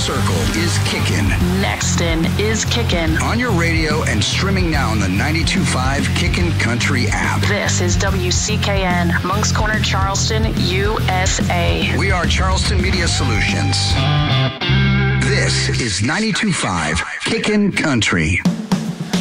Circle is kicking. Nexton is kicking. On your radio and streaming now on the 92.5 Kickin' Country app. This is WCKN, Moncks Corner, Charleston, USA. We are Charleston Media Solutions. This is 92.5 Kickin' Country.